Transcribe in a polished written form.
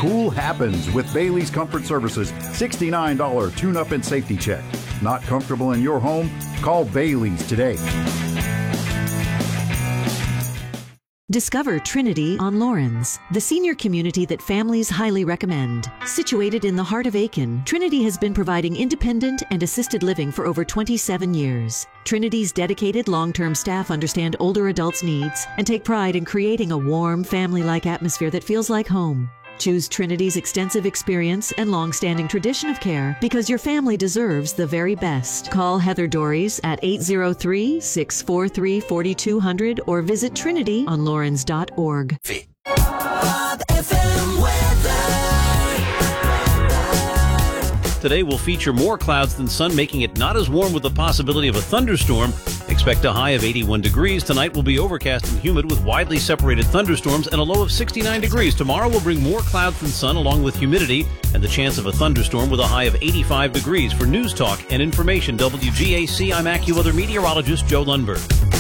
Cool happens with Bailey's Comfort Services $69 tune-up and safety check. Not comfortable in your home? Call Bailey's today. Discover Trinity on Lawrence, the senior community that families highly recommend. Situated in the heart of Aiken, Trinity has been providing independent and assisted living for over 27 years. Trinity's dedicated long-term staff understand older adults' needs and take pride in creating a warm, family-like atmosphere that feels like home. Choose Trinity's extensive experience and long-standing tradition of care because your family deserves the very best. Call Heather Dories at 803-643-4200 or visit trinityonlawrence.org. Today will feature more clouds than sun, making it not as warm with the possibility of a thunderstorm. Expect a high of 81 degrees. Tonight will be overcast and humid with widely separated thunderstorms and a low of 69 degrees. Tomorrow will bring more clouds than sun along with humidity and the chance of a thunderstorm with a high of 85 degrees. For News Talk and Information, WGAC, I'm AccuWeather meteorologist Joe Lundberg.